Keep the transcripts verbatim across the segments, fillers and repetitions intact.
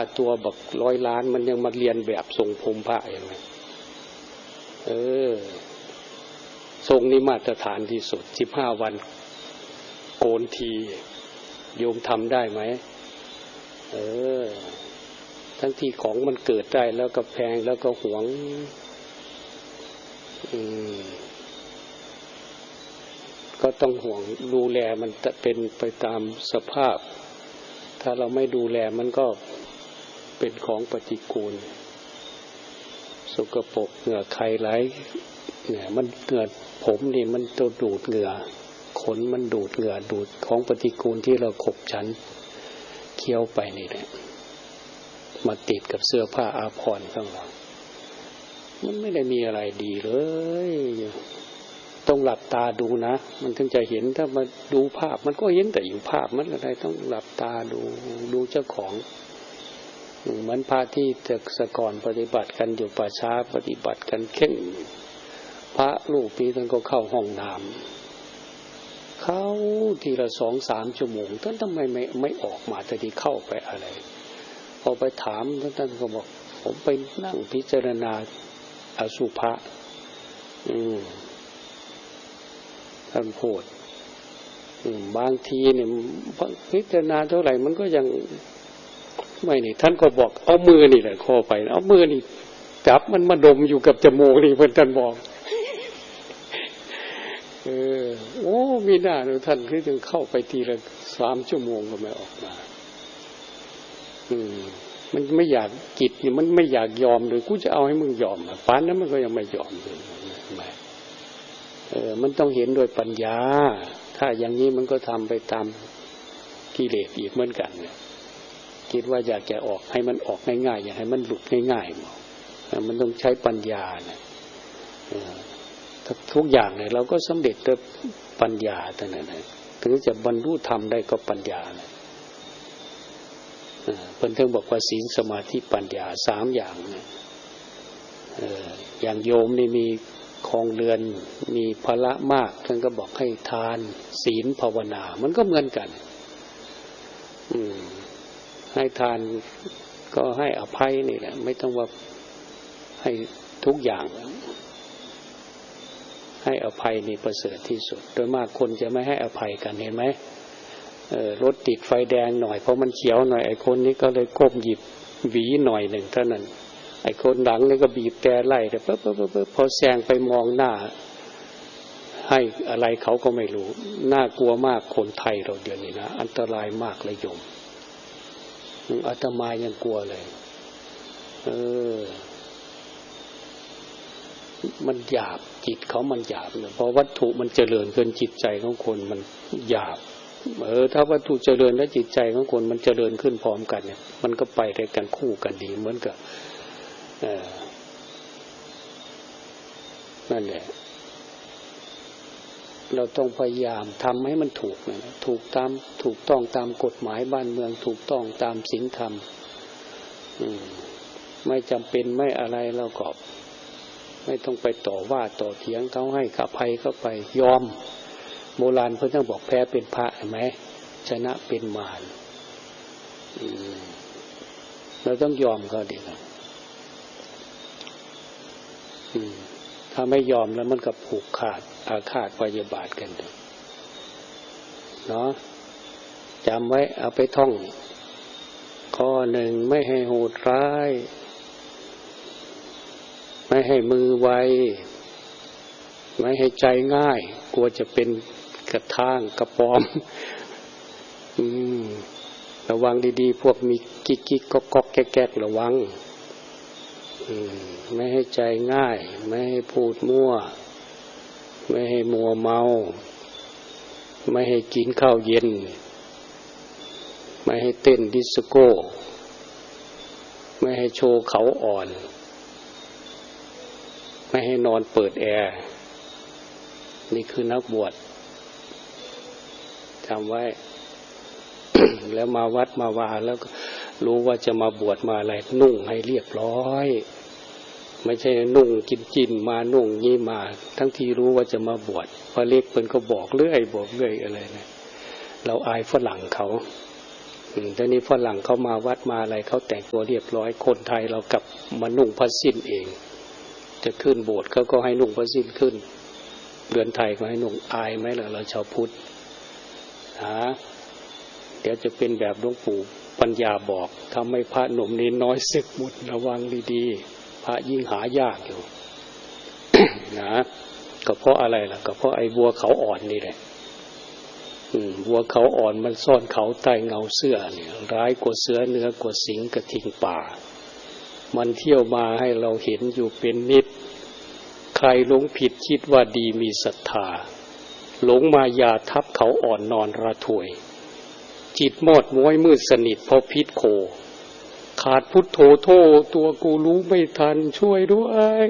ตัวบักร้อยล้านมันยังมาเรียนแบบทรงผมพระอย่างไรเออทรงนี้มาตรฐานที่สุดสิบห้าวันโกนทีโยมทำได้ไหมเออทั้งที่ของมันเกิดได้แล้วก็แพงแล้วก็หวงอืมก็ต้องห่วงดูแลมันจะเป็นไปตามสภาพถ้าเราไม่ดูแลมันก็เป็นของปฏิกูลสกปรกเหงื่อใครไหลเนี่ยมันเหงื่อผมนี่มันตัวดูดเหงื่อขนมันดูดเหงื่อดูดของปฏิกูลที่เราขบฉันเคี้ยวไปนี่แหละมาติดกับเสื้อผ้าอาภรณ์ข้างหลังมันไม่ได้มีอะไรดีเลยต้องหลับตาดูนะมันถึงจะเห็นถ้ามาดูภาพมันก็เห็นแต่อยู่ภาพมันอะไรต้องหลับตาดูดูเจ้าของเหมือนพระที่แต่สก่อนปฏิบัติกันอยู่ป่าช้าปฏิบัติกันเข่งพระรูปนี้ท่านก็เข้าห้องน้ำเข้าทีละสองสามชั่วโมงท่านทำไมไม่ไม่ออกมาแต่ที่เข้าไปอะไรพอไปถามท่านท่านก็บอกผมไปนั่งพิจารณาอสุภะอืมท่านพูดบางทีเนี่ยพิจารณาเท่าไหร่มันก็ยังไม่นี่ท่านก็บอกเอามือนี่แหละข้อไปเอามือนี่จับมันมาดมอยู่กับจมูกนี่เพื่อนท่านบอกเออโอ้มีหน้าเลยท่านคือถึงเข้าไปทีละสามชั่วโมงก็ไม่ออกมาอืมมันไม่อยากจิตนี่มันไม่อยากยอมเลยกูจะเอาให้มึงยอมอ่ะป่านนั้นมันก็ยังไม่ยอมเลยเออมันต้องเห็นโดยปัญญาถ้าอย่างนี้มันก็ทำไปตามกิเลสอีกเหมือนกันเนี่ยคิดว่าอยากจะออกให้มันออกง่ายๆอยากให้มันหลุดง่ายๆมันต้องใช้ปัญญาเนี่ยทุกอย่างเนี่ยเราก็สำเร็จด้วยปัญญาเท่านั้นนะถึงจะบรรลุธรรมได้ก็ปัญญาเนี่ยเพิ่นถึงบอกว่าศีลสมาธิปัญญาสามอย่างเนี่ยอย่างโยมนี่มีครองเรือนมีภาระมากท่านก็บอกให้ทานศีลภาวนามันก็เหมือนกันอืมให้ทานก็ให้อภัยนี่แหละไม่ต้องว่าให้ทุกอย่างให้อภัยนี่ประเสริฐที่สุดโดยมากคนจะไม่ให้อภัยกันเห็นไหมเออรถติดไฟแดงหน่อยเพราะมันเขียวหน่อยไอ้คนนี้ก็เลยก้มหยิบหวีหน่อยหนึ่งเท่านั้นไอ้คนหลังนี่ก็บีบแกไล่แต่ปั๊บปั๊บปั๊บพอแซงไปมองหน้าให้อะไรเขาก็ไม่รู้น่ากลัวมากคนไทยเราเดี๋ยวนี้นะอันตรายมากเลยโยมอาตมายังกลัวเลยเออมันหยาบจิตเขามันหยาบเนี่ยเพราะวัตถุมันเจริญเกินจิตใจของคนมันหยาบเออถ้าวัตถุเจริญและจิตใจของคนมันเจริญขึ้นพร้อมกันเนี่ยมันก็ไปด้วยกันคู่กันดีเหมือนกับเออนั่นแหละเราต้องพยายามทำให้มันถูกนะถูกตามถูกต้องตามกฎหมายบ้านเมืองถูกต้องตามศีลธรรมไม่จำเป็นไม่อะไรเราก็ไม่ต้องไปต่อว่าต่อเถียงเขาให้อภัยเข้าไปยอมโบราณเพิ่นต้องบอกแพ้เป็นพระเห็นไหมชนะเป็นมารเราต้องยอมเขาดีนะถ้าไม่ยอมแล้วมันก็ผูกขาดอาฆาตพยาบาทกันเลยเนาะจำไว้เอาไปท่องข้อหนึ่งไม่ให้โหดร้ายไม่ให้มือไวไม่ให้ใจง่ายกลัวจะเป็นกระทางกระปอมอืมระวังดีๆพวกมีกิ๊กกิ๊กก๊อกก๊อกแก๊กแก๊กระวังอืมไม่ให้ใจง่ายไม่ให้พูดมั่วไม่ให้มัวเมาไม่ให้กินข้าวเย็นไม่ให้เต้นดิสโก้ไม่ให้โชว์เขาอ่อนไม่ให้นอนเปิดแอร์นี่คือนักบวชจำไว้ แล้วมาวัดมาวาแล้วก็รู้ว่าจะมาบวชมาอะไรนุ่งให้เรียบร้อยไม่ใช่นุ่งกินจินมานุ่งยี่มาทั้งที่รู้ว่าจะมาบวชพระเล็กเพิ่นก็บอกเรื่อยบอกเรื่อยอะไรนะเราอายฝรั่งเขาตอนนี้ฝรั่งเขามาวัดมาอะไรเขาแต่งตัวเรียบร้อยคนไทยเรากลับมานุ่งผ้าสิ้นเองจะขึ้นโบสถ์เขาก็ให้นุ่งผ้าสิ้นขึ้นเรือนไทยก็ให้นุ่งอายไหมล่ะเราชาวพุทธหาเดี๋ยวจะเป็นแบบหลวงปู่ปัญญาบอกทำให้พระหนุ่มนี้น้อยศึกหมดระวังดีๆพระยิ่งหายากอยู่ นะก็เพราะอะไรล่ะก็เพราะไอ้วัวเขาอ่อนนี่แหละวัวเขาอ่อนมันซ่อนเขาใต้เงาเสื้อเนี่ยร้ายกว่าเสือเนื้อกว่าสิงกระทิงป่ามันเที่ยวมาให้เราเห็นอยู่เป็นนิดใครหลงผิดคิดว่าดีมีศรัทธาหลงมายาทับเขาอ่อนนอนระทวยจิตมอดม้อยมืดสนิทเพราะพิษโคขาดพุทโธโทตัวกูรู้ไม่ทันช่วยด้วย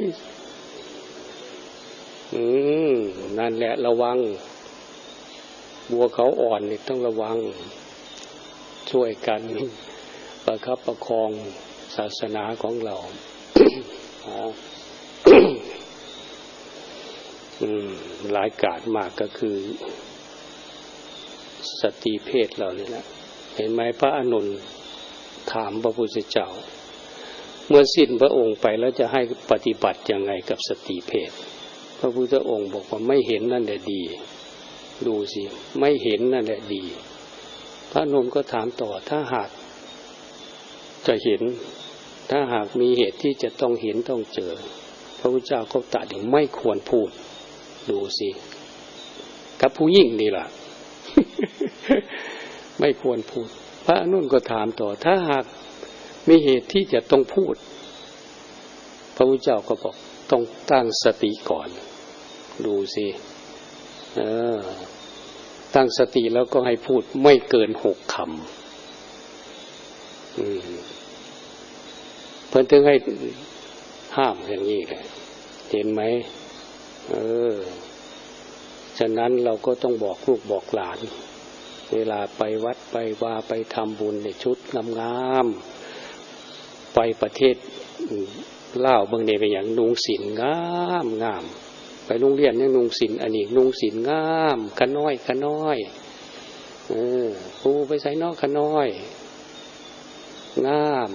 อืมนั่นแหละระวังบัวเขาอ่อนนี่ต้องระวังช่วยกันประคับประคองศาสนาของเรา หลายกาดมากก็คือสตรีเพศเราเนี่ยนะเห็นไหมพระอานนท์ถามพระพุทธเจ้าเมื่อสิ้นพระองค์ไปแล้วจะให้ปฏิบัติยังไงกับสตรีเพศพระพุทธองค์บอกว่าไม่เห็นนั่นแหละดีดูสิไม่เห็นนั่นแหละดีพระอานนท์ก็ถามต่อถ้าหากจะเห็นถ้าหากมีเหตุที่จะต้องเห็นต้องเจอพระพุทธเจ้าก็ตรัสว่าไม่ควรพูดดูสิกับผู้หญิงนี่ล่ะ ไม่ควรพูดพระอานนท์ก็ถามต่อถ้าหากมีเหตุที่จะต้องพูดพระพุทธเจ้าก็บอกต้องตั้งสติก่อนดูสิเออตั้งสติแล้วก็ให้พูดไม่เกินหกคำอืมเพิ่นถึงให้ห้ามอย่างนี้แหละเห็นไหมเออฉะนั้นเราก็ต้องบอกลูกบอกหลานเวลาไปวัดไปวาไปทำบุญในชุดงามๆไปประเทศลาวบางเนี่ยเป็นอย่างนุ่งศีลงามงามไปโรงเรียนเนี่ยนุ่งศีลอันนี้นุ่งศีลงามขน้อยขน้อยเออครูไปใส่นอกขน้อยงาม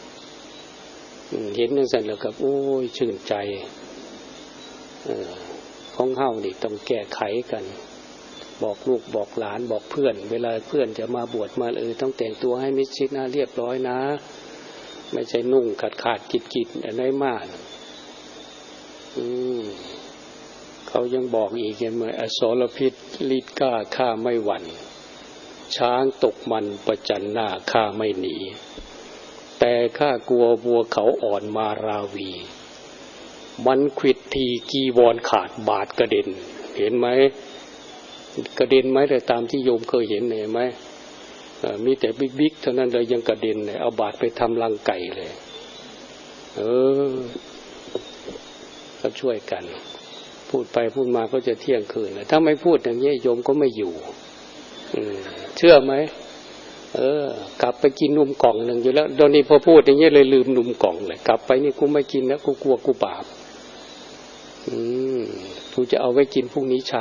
เห็นนั่นสั่นแล้วกับโอ้ยชื่นใจเออของเฮานี่ต้องแก้ไขกันบอกลูกบอกหลานบอกเพื่อนเวลาเพื่อนจะมาบวชมาเออต้องแต่งตัวให้มิดชิดนะเรียบร้อยนะไม่ใช่นุ่งขาดขาดกิดกิดอะไรมากอืมเขายังบอกอีกเห็นไหมอสรพิษลิดกล้าฆ่าไม่หวั่นช้างตกมันประจันหน้าฆ่าไม่หนีแต่ข้ากลัววัวเขาอ่อนมาราวีมันขวิดทีกีวรขาดบาดกระเด็นเห็นไหมกระเด็นไหมแต่ตามที่โยมเคยเห็นเห็นไหมมีแต่บิ๊กๆเท่านั้นเลยยังกระเด็นเลยเอาบาดไปทำรังไก่เลยเออก็ช่วยกันพูดไปพูดมาก็จะเที่ยงคืนถ้าไม่พูดอย่างนี้โยมก็ไม่อยู่เชื่อไหมเออกลับไปกินนมกล่องหนึ่งอยู่แล้วตอนนี้พอพูดอย่างนี้เลยลืมนมกล่องเลยกลับไปนี่กูไม่กินแล้วกูกลัวกูบาปอืมกูจะเอาไว้กินพรุ่งนี้เช้า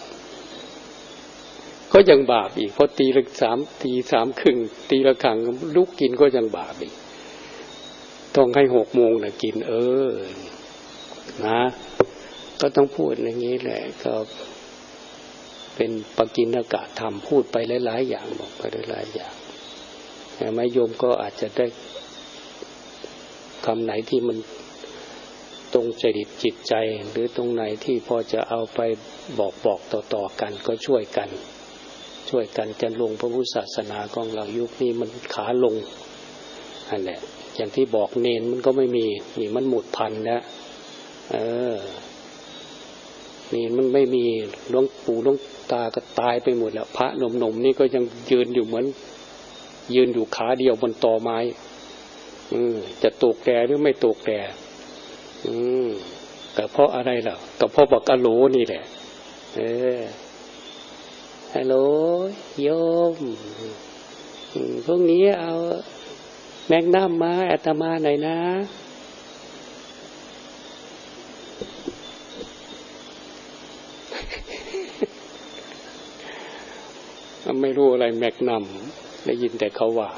ก็ยังบาปอีกพอตีละสามตีสามครึ่งตีละครั้งลุกกินก็ยังบาปอีกต้องให้หกโมงนะกินเออนะก็ต้องพูดอย่างนี้แหละก็เป็นปกิณกะธรรมพูดไปหลายๆอย่างบอกไปหลายๆอย่างแต่ไม่โยมก็อาจจะได้คำไหนที่มันตรงจริตจิตใจหรือตรงไหนที่พอจะเอาไปบอกบอกต่อๆกันก็ช่วยกันช่วยกันจะลงพระพุทธศาสนาของเรายุคนี้มันขาลงนั่นแหละอย่างที่บอกเนนมันก็ไม่มีนี่มันหมดพันแล้วเออนี่มันไม่มีหลวงปู่หลวงตาก็ตายไปหมดแล้วพระหนุ่มๆนี่ก็ยังยืนอยู่เหมือนยืนอยู่ขาเดียวบนตอไม้อืมจะตกแก่หรือไม่ตกแก่อืมก็เพราะอะไรล่ะก็เพราะบักอะโหลนี่แหละเออฮัลโหลโยมพรุ่งนี้เอาแมกนัมมาอาตมาหน่อยนะไม่รู้อะไรแมกนัมได้ยินแต่เขาว่า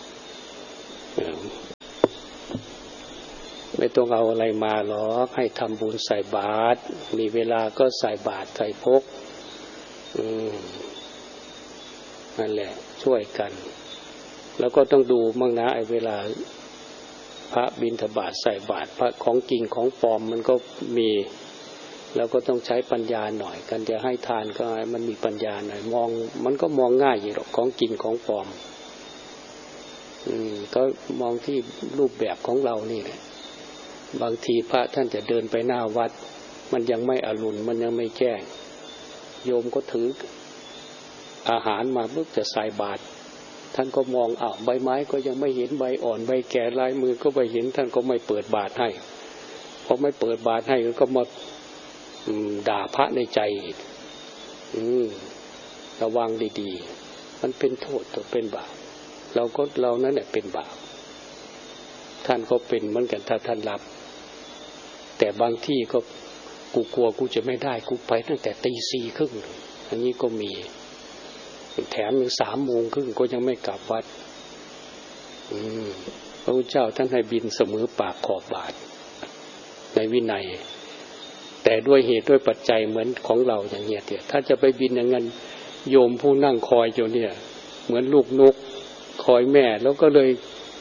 ไม่ต้องเอาอะไรมาหรอกให้ทำบุญใส่บาตรมีเวลาก็ใส่บาตรใส่พกอืมนั่นแหละช่วยกันแล้วก็ต้องดูมั่งนะไอ้เวลาพระบิณฑบาตใส่บาตรพระของจริงของปลอมมันก็มีแล้วก็ต้องใช้ปัญญาหน่อยกันจะให้ทานก็ให้มันมีปัญญาหน่อยมองมันก็มองง่ายอยู่หรอกของจริงของปลอมอืมก็มองที่รูปแบบของเรานี่แหละบางทีพระท่านจะเดินไปหน้าวัดมันยังไม่อรุณมันยังไม่แจ้งโยมก็ถืออาหารมาเพื่อจะใส่บาตรท่านก็มองอ้าวใบไม้ก็ยังไม่เห็นใบอ่อนใบแก่ลายมือก็ไม่เห็นท่านก็ไม่เปิดบาตรให้พอไม่เปิดบาตรให้ก็มาด่าพระในใจอืมระวังดีๆมันเป็นโทษตัวเป็นบาปเราก็เรานั่นแหละเป็นบาปท่านก็เป็นเหมือนกันถ้าท่านรับแต่บางที่ก็กูกลัวกูจะไม่ได้กูไปตั้งแต่ตีสี่ครึ่งอันนี้ก็มีแถมถึงสามโมงครึ่งก็ยังไม่กลับวัดอืมพระพุทธเจ้าท่านให้บินเสมอปากขอบบาทในวินัยแต่ด้วยเหตุด้วยปัจจัยเหมือนของเราอย่างเงี้ยเดียวถ้าจะไปบินอย่างนั้นโยมผู้นั่งคอยอยู่เนี่ยเหมือนลูกนกคอยแม่แล้วก็เลย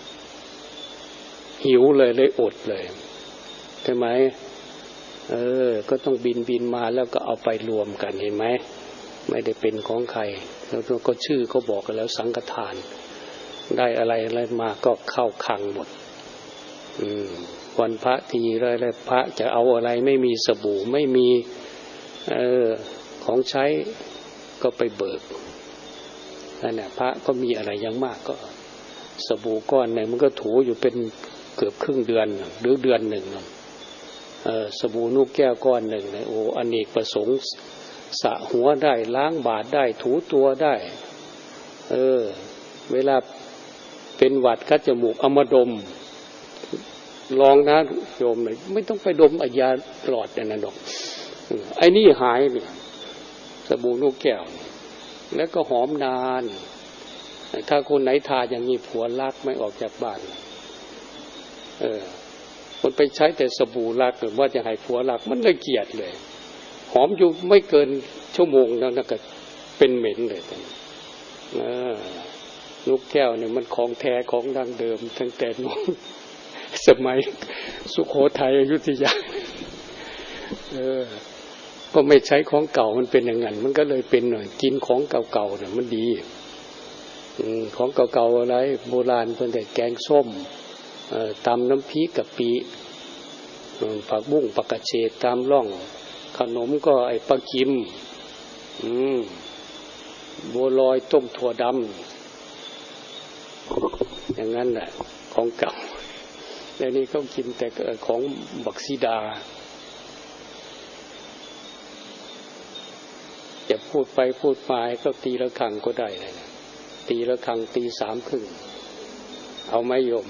หิวเลยเลยอดเลยใช่ไหมเออก็ต้องบินบินมาแล้วก็เอาไปรวมกันเห็นไหมไม่ได้เป็นของใครแล้วก็ชื่อเขาบอกกันแล้วสังฆทานได้อะไรอะไรมาก็เข้าคลังหมดอืมวันพระทีไรเลยพระจะเอาอะไรไม่มีสบู่ไม่มีเออของใช้ก็ไปเบิกนั่นแหละพระก็มีอะไรอย่างมากก็สบู่ก้อนหนึ่งมันก็ถูอยู่เป็นเกือบครึ่งเดือนหรือเดือนหนึ่งเออสบู่นูกแก้วก้อนหนึ่งเนี่ยโอ้อเนกประสงค์สระหัวได้ล้างบาทได้ถูตัวได้เออเวลาเป็นหวัดคัดจมูกเอามาดมลองนะโยมเลยไม่ต้องไปดมยาหลอดอย่างนั้นหรอกไอ้นี่หายเนี่ยสบู่นูกแก้วแล้วก็หอมนานถ้าคนไหนทาอย่างนี้ผัวรักไม่ออกจากบ้านเออคนไปใช้แต่สบู่รักหรือว่าจะให้ผัวรักมันเลยเกลียดเลยหอมอยู่ไม่เกินชั่วโมงแล้วนะก็เป็นเหม็นเลยเออลูกแก้วเนี่ยมันของแท้ของดั้งเดิมตั้งแต่น้องสมัยสุโขทัยอยุธยาเออก็ไม่ใช้ของเก่ามันเป็นอย่างนั้นมันก็เลยเป็นหน่อยกินของเก่าๆเนี่ยมันดีอืมของเก่าๆอะไรโบราณเพิ่นแต่แกงส้มเอ่อตำน้ำพริกกะปิผักบุ้งผักกระเฉดตามร่องขนมก็ไอ้ปลากิมอืมบัวลอยต้มถั่วดำอย่างนั้นแหละของเก่าแล้วนี่เขากินแต่ของบักซีดาจะพูดไปพูดมาก็ตีละครั้งก็ได้เลยตีละครั้งตีสามครึ่งเอาไหมโยม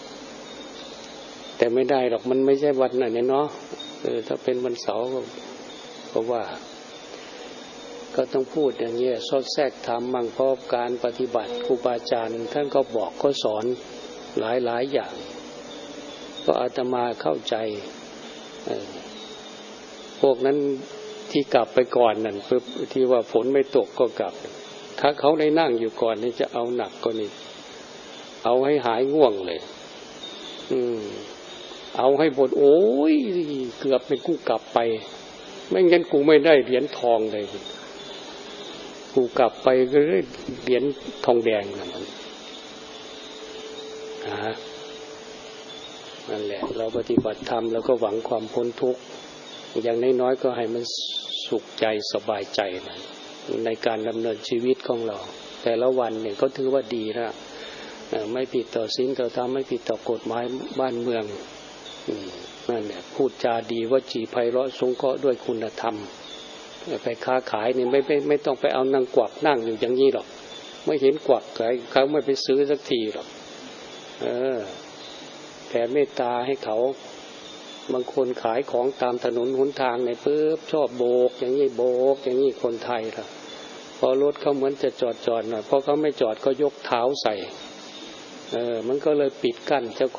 แต่ไม่ได้หรอกมันไม่ใช่วันไหนเนี่ยเนาะเออถ้าเป็นวันเสาร์ก็เพราะว่าก็ต้องพูดอย่างเงี้ยซอดแทรกทำมั่งเพราะการปฏิบัติครูบาอาจารย์ท่านก็บอกก็สอนหลายหลายอย่างก็อาตมาเข้าใจเออพวกนั้นที่กลับไปก่อนนั่นปุ๊บที่ว่าฝนไม่ตกก็กลับถ้าเขาได้นั่งอยู่ก่อนนี่จะเอาหนักกว่านี้เอาให้หายง่วงเลยอืมเอาให้หมดโอ้ยเกือบเป็นกูกลับไปไม่งั้นกูไม่ได้เหรียญทองเลยกูกลับไปก็ได้เหรียญทองแดงนั่นฮะนั่นแหละเราปฏิบัติธรรมแล้วก็หวังความพ้นทุกข์อย่างน้อยๆก็ให้มันสุขใจสบายใจนะในการดำเนินชีวิตของเราแต่ละวันเนี่ยก็ถือว่าดีนะไม่ผิดต่อศีลต่อธรรมไม่ผิดต่อกฎหมายบ้านเมืองนั่นแหละพูดจาดีวจีไพเราะสงเคราะห์ด้วยคุณธรรมไปค้าขายนี่ไม่ไม่ไม่ต้องไปเอานั่งกวักนั่งอยู่อย่างนี้หรอกไม่เห็นกวักใครเขาไม่ไปซื้อสักทีหรอกเออแผ่เมตตาให้เขาบางคนขายของตามถนนหนทางในปุ๊บชอบโบกอย่างนี้โบกอย่างนี้คนไทยล่ะพอรถเขาเหมือนจะจอดจอดหน่อยพอเขาไม่จอดก็ยกเท้าใส่เออมันก็เลยปิดกั้นเจ้า